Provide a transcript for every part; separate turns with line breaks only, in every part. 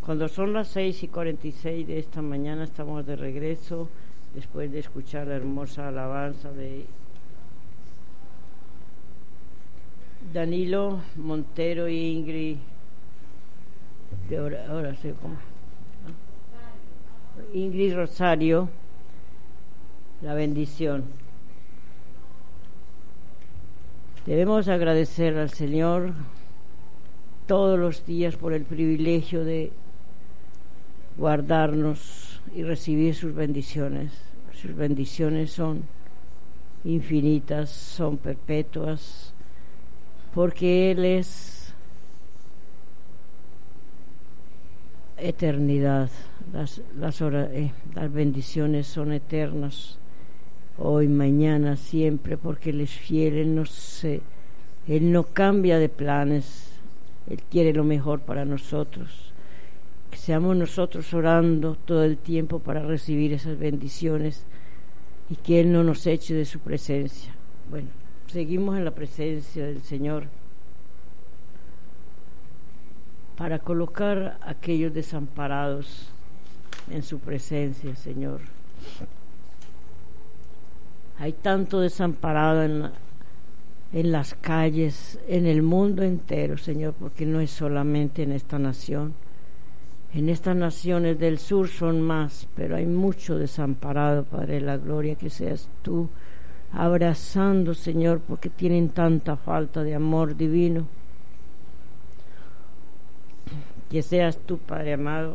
Cuando son las 6:46 de esta mañana, estamos de regreso después de escuchar la hermosa alabanza de Danilo Montero y Ingrid ahora sé cómo, ¿no? Ingrid Rosario, la bendición. Debemos agradecer al Señor todos los días por el privilegio de guardarnos y recibir sus bendiciones. Sus bendiciones son infinitas, son perpetuas, porque Él es eternidad. Las bendiciones son eternas, hoy, mañana, siempre, porque Él es fiel. Él no cambia de planes. Él quiere lo mejor para nosotros. Que seamos nosotros orando todo el tiempo para recibir esas bendiciones y que Él no nos eche de su presencia. Bueno, seguimos en la presencia del Señor para colocar a aquellos desamparados en su presencia, Señor. Hay tanto desamparado en las calles, en el mundo entero, Señor, porque no es solamente en esta nación. En estas naciones del sur son más, pero hay mucho desamparado, Padre de la gloria, que seas tú abrazando, Señor, porque tienen tanta falta de amor divino. Que seas tú, Padre amado,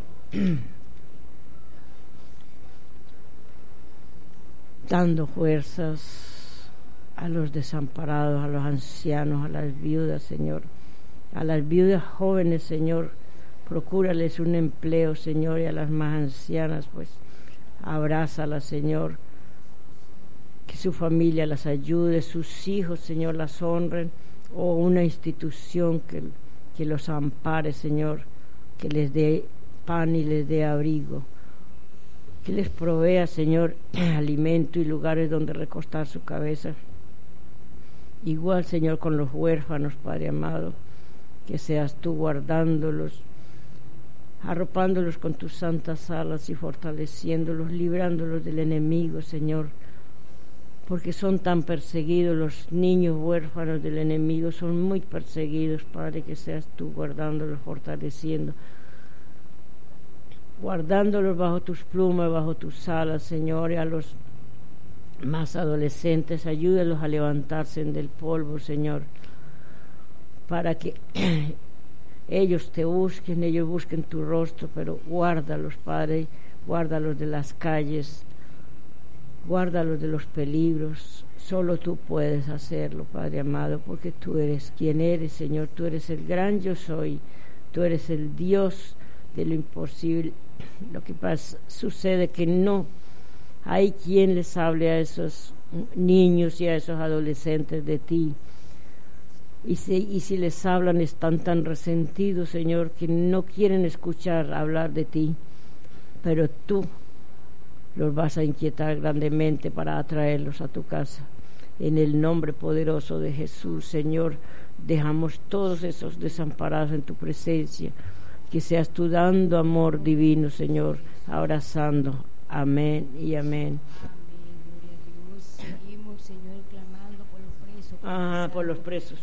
dando fuerzas a los desamparados, a los ancianos, a las viudas, Señor, a las viudas jóvenes, Señor, procúrales un empleo, Señor, y a las más ancianas, pues, abrázalas, Señor, que su familia las ayude, sus hijos, Señor, las honren, o una institución que los ampare, Señor, que les dé pan y les dé abrigo, que les provea, Señor, alimento y lugares donde recostar su cabeza. Igual, Señor, con los huérfanos, Padre amado, que seas tú guardándolos, arropándolos con tus santas alas y fortaleciéndolos, librándolos del enemigo, Señor, porque son tan perseguidos los niños huérfanos del enemigo, son muy perseguidos, Padre, que seas tú guardándolos, fortaleciendo, guardándolos bajo tus plumas, bajo tus alas, Señor, y a los más adolescentes, ayúdalos a levantarse del polvo, Señor, para que ellos te busquen, ellos busquen tu rostro, pero guárdalos, Padre, guárdalos de las calles, guárdalos de los peligros. Solo tú puedes hacerlo, Padre amado, porque tú eres quien eres, Señor. Tú eres el gran yo soy, tú eres el Dios de lo imposible. Lo que pasa, sucede que no hay quien les hable a esos niños y a esos adolescentes de ti. Y si les hablan, están tan resentidos, Señor, que no quieren escuchar hablar de ti, pero tú los vas a inquietar grandemente para atraerlos a tu casa. En el nombre poderoso de Jesús, Señor, dejamos todos esos desamparados en tu presencia, que seas tú dando amor divino, Señor, abrazando. Amén y amén.
Seguimos, Señor, clamando por los presos.
Por los presos.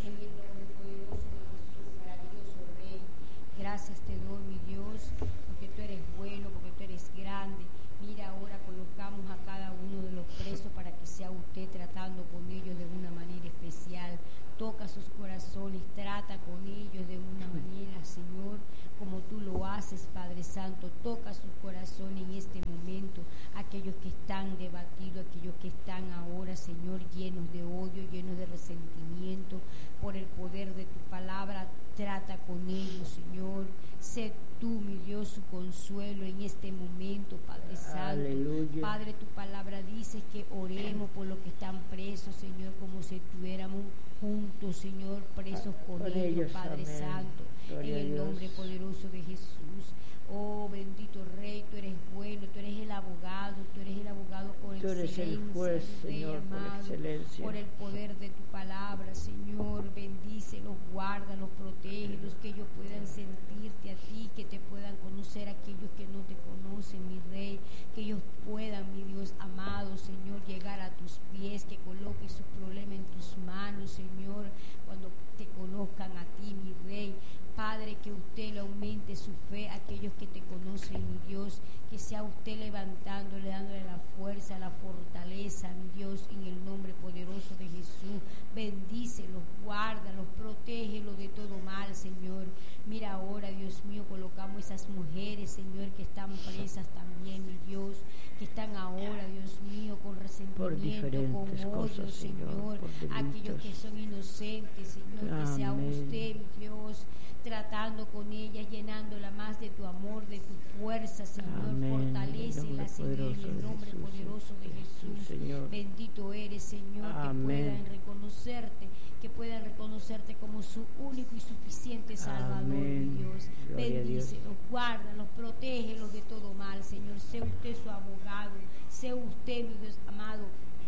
Gracias te doy, mi Dios, porque tú eres bueno, porque tú eres grande. Mira, ahora colocamos a cada uno de los presos para que sea usted tratando con ellos de una manera especial. Toca sus corazones, trata con ellos de una manera, Señor, como tú lo haces, Padre Santo. Toca sus corazones en este momento, aquellos que están debatidos, aquellos que están ahora, Señor, llenos de odio, llenos de resentimiento, por el poder de tu palabra. Trata con ellos, Señor. Sé tú, mi Dios, su consuelo en este momento, Padre Santo.
Aleluya.
Padre, tu palabra dice que oremos por los que están presos, Señor, como si estuviéramos juntos, Señor, presos con ellos, Padre
amén.
Santo.
Gloria
en el nombre poderoso de Jesús. Oh, bendito Rey, tú eres bueno, tú eres el abogado por
tú
excelencia.
Eres el juez, Señor,
Rey amado,
por excelencia.
por el poder de tu palabra, Señor, bendícelos, guárdalos, protégelos, que ellos puedan sentirte a ti, que te puedan conocer reconocer a aquellos que no te conocen, mi Rey, que ellos puedan, mi Dios amado, Señor, llegar a tus pies, que coloque su problema en tus manos, Señor, cuando te conozcan a ti, mi Rey. Padre, que usted le aumente su fe a aquellos que te conocen, mi Dios, que sea usted levantándole, dándole la fuerza, la fortaleza, mi Dios, en el nombre poderoso de Jesús. Bendícelos, guárdalos, protégelos de todo mal, Señor. Mira ahora, Dios mío, colocamos esas mujeres, Señor, que están presas también, mi Dios, que están ahora, Dios mío, con resentimiento, con odio, Señor, aquellos que son inocentes, Señor, que sea usted, mi Dios, tratando con ellas, llenándola más de tu amor, de tu fuerza, Señor. Fortalécela, Señor, en el nombre poderoso de Jesús.
Señor.
Bendito eres, Señor, que puedan reconocerte como su único y suficiente Salvador, mi Dios. Bendícelos, guárdalos, protégelos de todo mal, Señor. Sea usted su abogado, sea usted, mi Dios amado,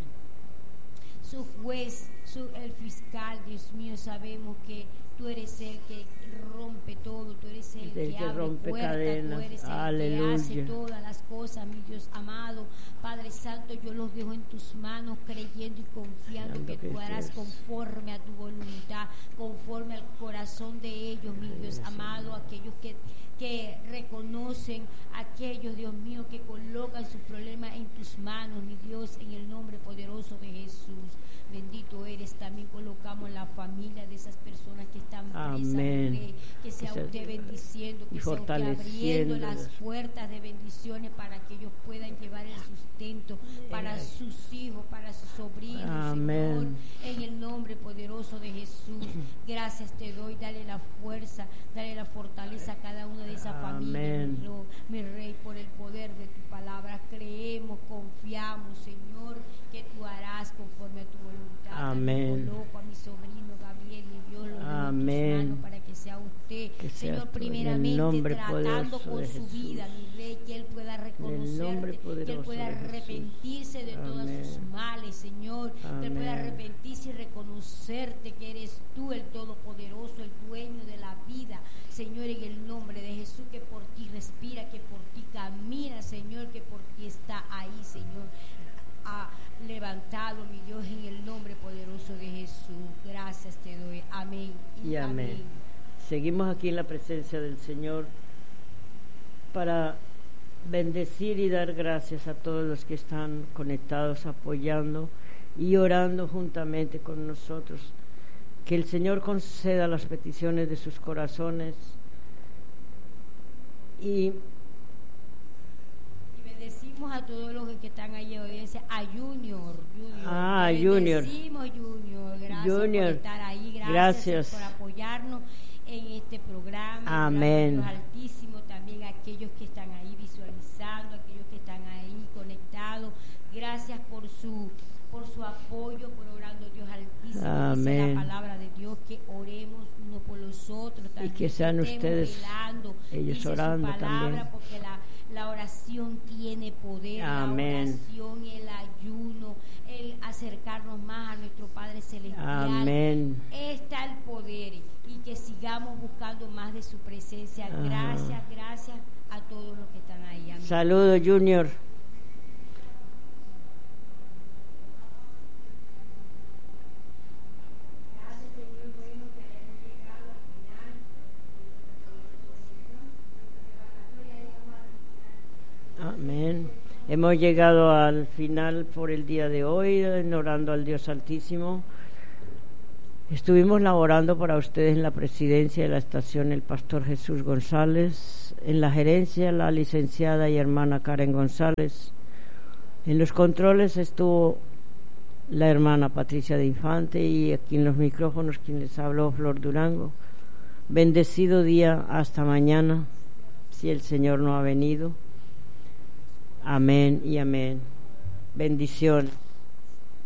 su juez, el fiscal. Dios mío, sabemos que tú eres el que rompe todo, tú eres el que abre
rompe
puertas,
cadenas.
tú eres el que hace todas las cosas, mi Dios amado. Padre Santo, yo los dejo en tus manos, creyendo y confiando que tú harás conforme a tu voluntad, conforme al corazón de ellos, mi Dios amado, aquellos que reconocen, aquellos, Dios mío, que colocan sus problemas en tus manos, mi Dios, en el nombre poderoso de Jesús. Bendito eres. También colocamos la familia de esas personas que están presas, Rey, que sea usted bendiciendo, que sea usted abriendo las puertas de bendiciones para que ellos puedan llevar el sustento para sus hijos, para sus sobrinos, Señor, en el nombre poderoso de Jesús. Gracias te doy, dale la fuerza, dale la fortaleza a cada una de esas familias, mi Rey, por el poder de tu palabra. Creemos, confiamos, Señor, que tú harás conforme a tu voluntad.
Amén.
Coloco a mi sobrino Gabriel, mi Dios, lo dejo en tus manos para que sea usted, que Señor, primeramente tratando con su vida, mi Rey, que él pueda reconocerte, que él pueda arrepentirse de todos sus males, Señor, que él pueda arrepentirse y reconocerte que eres tú el Todopoderoso, el dueño de la vida, Señor, en el nombre de Jesús, que por ti respira, que por ti camina, Señor, que por ti está ahí, Señor, levantado, mi Dios, en el nombre poderoso de Jesús. Gracias te doy. Amén y amén.
Seguimos aquí en la presencia del Señor para bendecir y dar gracias a todos los que están conectados, apoyando y orando juntamente con nosotros. Que el Señor conceda las peticiones de sus corazones y
bendecimos a todos los que están ahí hoy, a Junior. Bendecimos, Junior. Gracias por estar ahí, gracias por apoyarnos en este programa.
Amén.
Dios Altísimo, también a aquellos que están ahí visualizando, aquellos que están ahí conectados. Gracias por su apoyo, por orando, Dios Altísimo.
Amén.
Dice la palabra de Dios que oremos unos por los otros, también
y que sean ustedes
velando,
ellos orando
su palabra,
también,
porque la oración tiene poder.
Amén.
La oración, el ayuno, el acercarnos más a nuestro Padre Celestial.
Amén.
Está el poder, y que sigamos buscando más de su presencia. Gracias a todos los que están ahí. Amén.
Saludos, Junior. Amén. Hemos llegado al final por el día de hoy, orando al Dios Altísimo. Estuvimos laborando para ustedes en la presidencia de la estación el pastor Jesús González, en la gerencia la licenciada y hermana Karen González, en los controles estuvo la hermana Patricia de Infante y aquí en los micrófonos quien les habló, Flor Durango. Bendecido día, hasta mañana, si el Señor no ha venido. Amén y amén. Bendición.